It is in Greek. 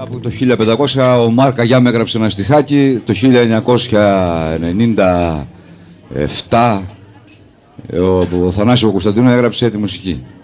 Από το 1500 ο Μάρκα Γιάμ έγραψε ένα στιχάκι, το 1997 ο Θανάσης Κωνσταντίνου έγραψε τη μουσική.